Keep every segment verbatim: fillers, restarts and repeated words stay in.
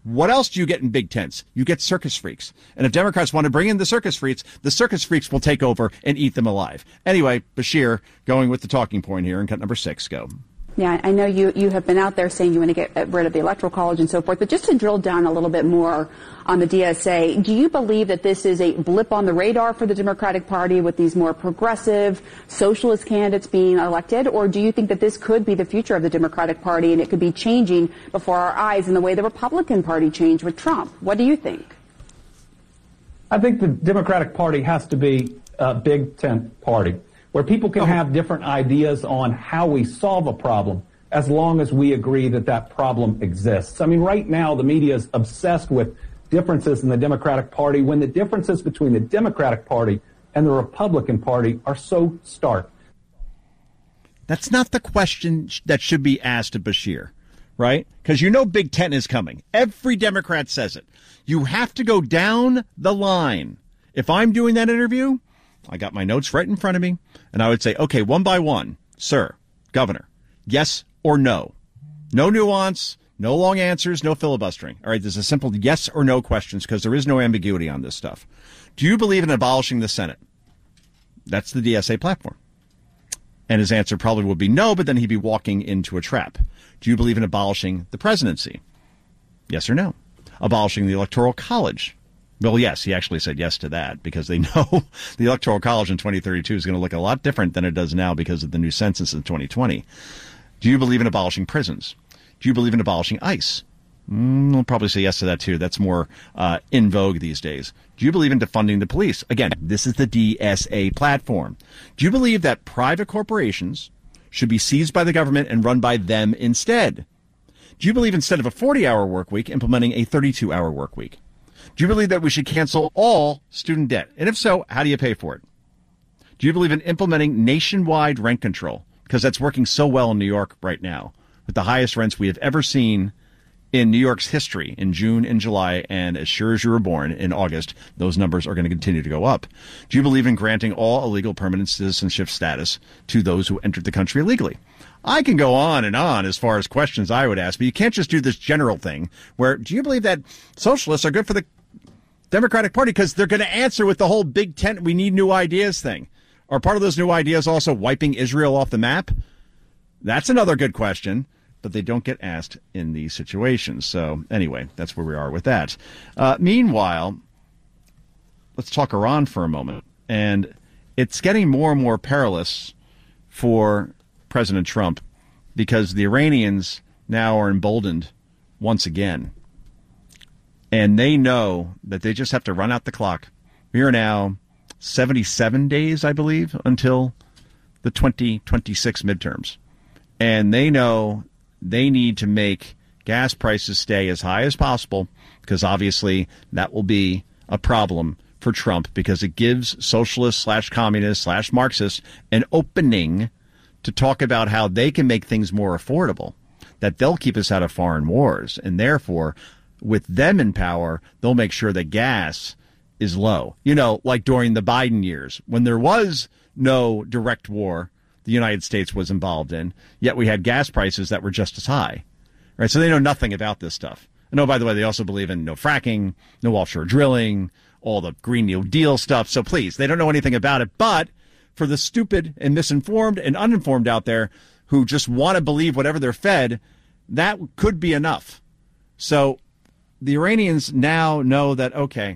What else do you get in big tents? You get circus freaks. And if Democrats want to bring in the circus freaks, the circus freaks will take over and eat them alive. Anyway, Bashir, going with the talking point here in cut number six, go. Yeah, I know you, you have been out there saying you want to get rid of the Electoral College and so forth, but just to drill down a little bit more on the D S A, do you believe that this is a blip on the radar for the Democratic Party with these more progressive socialist candidates being elected, or do you think that this could be the future of the Democratic Party and it could be changing before our eyes in the way the Republican Party changed with Trump? What do you think? I think the Democratic Party has to be a big tent party, where people can have different ideas on how we solve a problem as long as we agree that that problem exists. I mean, right now, the media is obsessed with differences in the Democratic Party when the differences between the Democratic Party and the Republican Party are so stark. That's not the question that should be asked of Bashir, right? Because you know Big Tent is coming. Every Democrat says it. You have to go down the line. If I'm doing that interview, I got my notes right in front of me, and I would say, okay, one by one, sir, governor, yes or no. No nuance, no long answers, no filibustering. All right, there's a simple yes or no questions because there is no ambiguity on this stuff. Do you believe in abolishing the Senate? That's the D S A platform. And his answer probably would be no, but then he'd be walking into a trap. Do you believe in abolishing the presidency? Yes or no? Abolishing the Electoral College? Well, yes, he actually said yes to that because they know the Electoral College in twenty thirty-two is going to look a lot different than it does now because of the new census in twenty twenty. Do you believe in abolishing prisons? Do you believe in abolishing ICE? Mm, I'll probably say yes to that, too. That's more uh, in vogue these days. Do you believe in defunding the police? Again, this is the D S A platform. Do you believe that private corporations should be seized by the government and run by them instead? Do you believe instead of a forty-hour work week, implementing a thirty-two hour work week? Do you believe that we should cancel all student debt? And if so, how do you pay for it? Do you believe in implementing nationwide rent control? Because that's working so well in New York right now, with the highest rents we have ever seen in New York's history in June and July. And as sure as you were born in August, those numbers are going to continue to go up. Do you believe in granting all illegal permanent citizenship status to those who entered the country illegally? I can go on and on as far as questions I would ask, but you can't just do this general thing where, do you believe that socialists are good for the Democratic Party? Because they're going to answer with the whole big tent, we need new ideas thing. Are part of those new ideas also wiping Israel off the map? That's another good question, but they don't get asked in these situations. So anyway, that's where we are with that. Uh, meanwhile, let's talk Iran for a moment. And it's getting more and more perilous for President Trump because the Iranians now are emboldened once again. And they know that they just have to run out the clock. We are now seventy-seven days, I believe, until the twenty twenty-six midterms. And they know they need to make gas prices stay as high as possible because obviously that will be a problem for Trump because it gives socialists slash communists slash Marxists an opening to talk about how they can make things more affordable, that they'll keep us out of foreign wars. And therefore, with them in power, they'll make sure that gas is low. You know, like during the Biden years, when there was no direct war the United States was involved in, yet we had gas prices that were just as high. Right? So they know nothing about this stuff. And oh, by the way, they also believe in no fracking, no offshore drilling, all the Green New Deal stuff. So please, they don't know anything about it. But for the stupid and misinformed and uninformed out there who just want to believe whatever they're fed, that could be enough. So the Iranians now know that, okay,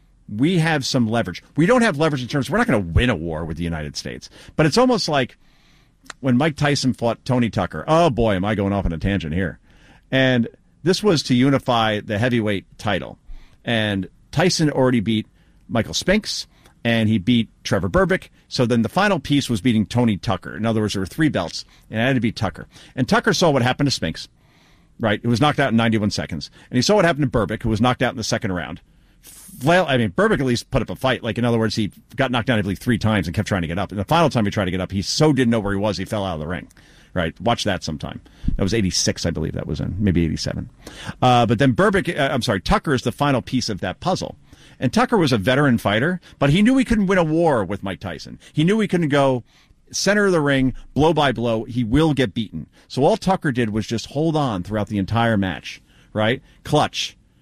we have some leverage. We don't have leverage in terms, we're not going to win a war with the United States. But it's almost like when Mike Tyson fought Tony Tucker. Oh, boy, am I going off on a tangent here. And this was to unify the heavyweight title. And Tyson already beat Michael Spinks, and he beat Trevor Berbick. So then the final piece was beating Tony Tucker. In other words, there were three belts, and it had to beat Tucker. And Tucker saw what happened to Spinks, right? It was knocked out in ninety-one seconds. And he saw what happened to Berbick, who was knocked out in the second round. Flail, I mean, Berbick at least put up a fight. Like, in other words, he got knocked down, I believe, three times and kept trying to get up. And the final time he tried to get up, he so didn't know where he was, he fell out of the ring. Right? Watch that sometime. That was eighty-six, I believe that was in. Maybe eighty-seven. Uh, but then Berbick, uh, I'm sorry, Tucker is the final piece of that puzzle. And Tucker was a veteran fighter, but he knew he couldn't win a war with Mike Tyson. He knew he couldn't go center of the ring, blow by blow. He will get beaten. So all Tucker did was just hold on throughout the entire match, right? Clutch.